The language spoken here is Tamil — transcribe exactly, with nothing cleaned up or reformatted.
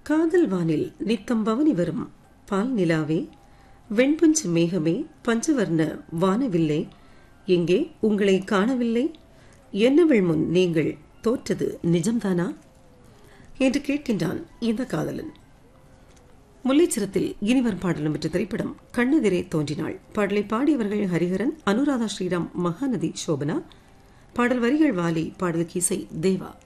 காதல் வானில் நித்தம் பவனி வரும் பால் நிலாவே, வெண்பஞ்சு மேகமே, பஞ்சவர்ண வானவில்லை, எங்கே உங்களை காணவில்லை, என்னவள் முன் நீங்கள் தோற்றது நிஜம்தானா என்று கேட்கின்றான் இந்த காதலன். முல்லைச்சிரத்தில் இனிவரும் பாடலும் பெற்ற திரைப்படம் கண்ணெதிரே தோன்றினாள். பாடலை பாடியவர்கள் ஹரிஹரன், அனுராதா ஸ்ரீராம், மகாநதி, சோபனா. பாடல் வரிகள் வாலி, பாடலுக்கு இசை தேவா.